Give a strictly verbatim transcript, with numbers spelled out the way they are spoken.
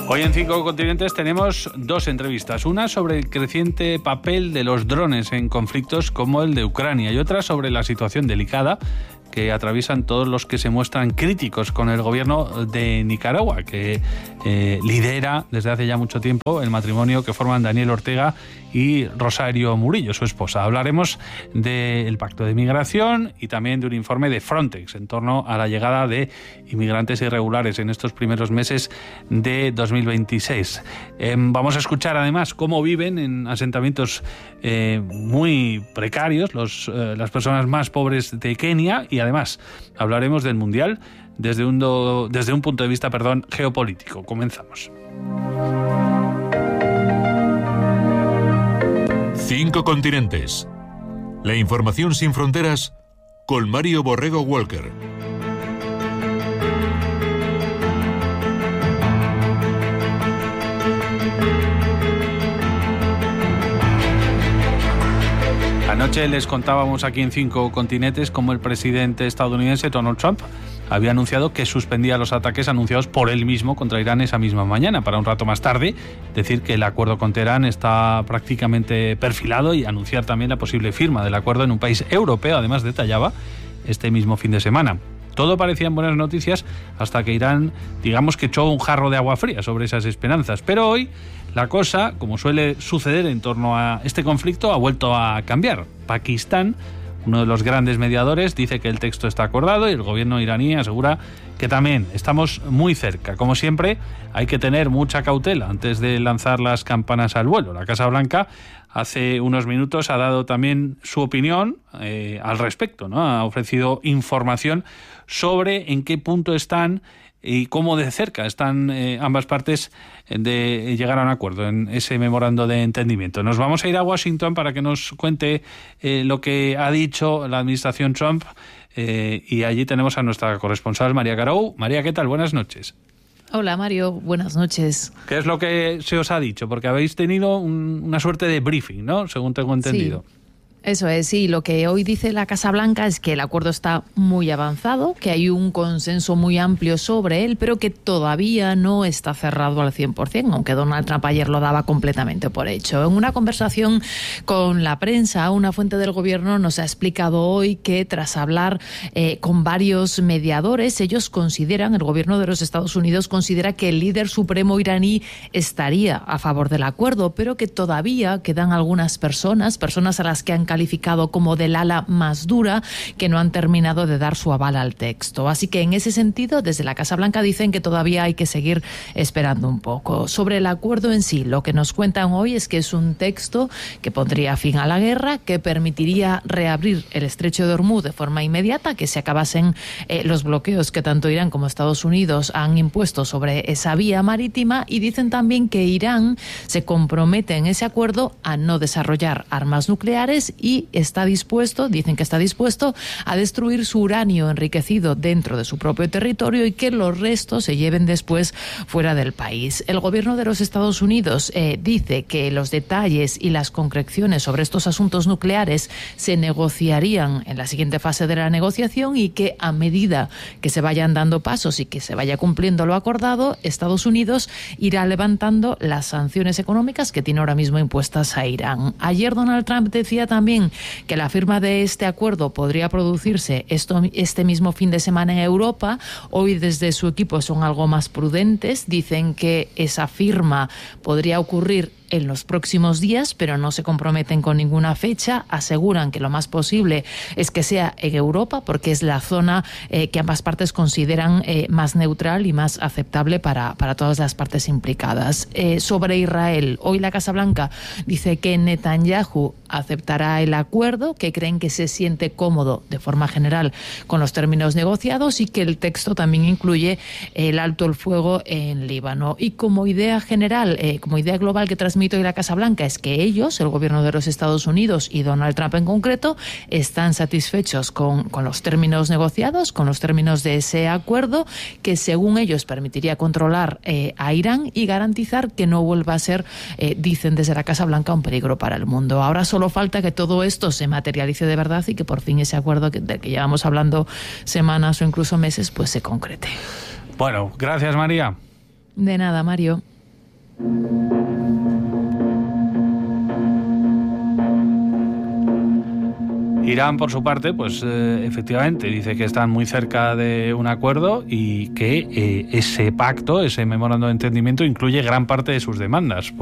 Hoy en Cinco Continentes tenemos dos entrevistas. Una sobre el creciente papel de los drones en conflictos como el de Ucrania y otra sobre la situación delicada que atraviesan todos los que se muestran críticos con el gobierno de Nicaragua, que eh, lidera desde hace ya mucho tiempo el matrimonio que forman Daniel Ortega y Rosario Murillo, su esposa. Hablaremos del pacto de migración y también de un informe de Frontex en torno a la llegada de inmigrantes irregulares en estos primeros meses de dos mil veintiséis. Eh, vamos a escuchar además cómo viven en asentamientos eh, muy precarios los, eh, las personas más pobres de Kenia, y además hablaremos del Mundial desde un, do, desde un punto de vista perdón, geopolítico. Comenzamos. Cinco Continentes. La información sin fronteras con Mario Borrego Walker. Anoche les contábamos aquí en Cinco Continentes cómo el presidente estadounidense Donald Trump había anunciado que suspendía los ataques anunciados por él mismo contra Irán esa misma mañana, para un rato más tarde decir que el acuerdo con Teherán está prácticamente perfilado y anunciar también la posible firma del acuerdo en un país europeo, además detallaba, este mismo fin de semana. Todo parecían buenas noticias hasta que Irán, digamos que echó un jarro de agua fría sobre esas esperanzas. Pero hoy la cosa, como suele suceder en torno a este conflicto, ha vuelto a cambiar. Pakistán, uno de los grandes mediadores, dice que el texto está acordado y el gobierno iraní asegura que también estamos muy cerca. Como siempre, hay que tener mucha cautela antes de lanzar las campanas al vuelo. La Casa Blanca hace unos minutos ha dado también su opinión eh, al respecto, ¿no? Ha ofrecido información sobre en qué punto están y cómo de cerca están eh, ambas partes de llegar a un acuerdo en ese memorando de entendimiento. Nos vamos a ir a Washington para que nos cuente eh, lo que ha dicho la administración Trump eh, y allí tenemos a nuestra corresponsal María Garou. María, ¿qué tal? Buenas noches. Hola Mario, buenas noches. ¿Qué es lo que se os ha dicho? Porque habéis tenido un, una suerte de briefing, ¿no? Según tengo entendido. Sí. Eso es, sí. Lo que hoy dice la Casa Blanca es que el acuerdo está muy avanzado, que hay un consenso muy amplio sobre él, pero que todavía no está cerrado al cien por ciento, aunque Donald Trump ayer lo daba completamente por hecho. En una conversación con la prensa, una fuente del gobierno nos ha explicado hoy que tras hablar eh, con varios mediadores, ellos consideran, el gobierno de los Estados Unidos considera que el líder supremo iraní estaría a favor del acuerdo, pero que todavía quedan algunas personas, personas a las que han calificado como del ala más dura, que no han terminado de dar su aval al texto. Así que en ese sentido, desde la Casa Blanca dicen que todavía hay que seguir esperando un poco. Sobre el acuerdo en sí, lo que nos cuentan hoy es que es un texto que pondría fin a la guerra, que permitiría reabrir el estrecho de Hormuz de forma inmediata, que se acabasen eh, los bloqueos que tanto Irán como Estados Unidos han impuesto sobre esa vía marítima, y dicen también que Irán se compromete en ese acuerdo a no desarrollar armas nucleares y está dispuesto, dicen que está dispuesto a destruir su uranio enriquecido dentro de su propio territorio y que los restos se lleven después fuera del país. El gobierno de los Estados Unidos eh, dice que los detalles y las concreciones sobre estos asuntos nucleares se negociarían en la siguiente fase de la negociación y que a medida que se vayan dando pasos y que se vaya cumpliendo lo acordado, Estados Unidos irá levantando las sanciones económicas que tiene ahora mismo impuestas a Irán. Ayer Donald Trump decía también que la firma de este acuerdo podría producirse esto, este mismo fin de semana en Europa. Hoy desde su equipo son algo más prudentes, dicen que esa firma podría ocurrir en los próximos días, pero no se comprometen con ninguna fecha. Aseguran que lo más posible es que sea en Europa, porque es la zona eh, que ambas partes consideran eh, más neutral y más aceptable para, para todas las partes implicadas. Eh, sobre Israel, hoy la Casa Blanca dice que Netanyahu aceptará el acuerdo, que creen que se siente cómodo de forma general con los términos negociados y que el texto también incluye el alto el fuego en Líbano. Y como idea general, eh, como idea global que transmite hoy la Casa Blanca es que ellos, el gobierno de los Estados Unidos y Donald Trump en concreto, están satisfechos con, con los términos negociados, con los términos de ese acuerdo, que según ellos permitiría controlar eh, a Irán y garantizar que no vuelva a ser, eh, dicen desde la Casa Blanca, un peligro para el mundo. Ahora solo falta que todo esto se materialice de verdad y que por fin ese acuerdo que, del que llevamos hablando semanas o incluso meses, pues se concrete. Bueno, gracias María. De nada, Mario. Irán, por su parte, pues eh, efectivamente dice que están muy cerca de un acuerdo y que eh, ese pacto, ese memorándum de entendimiento, incluye gran parte de sus demandas.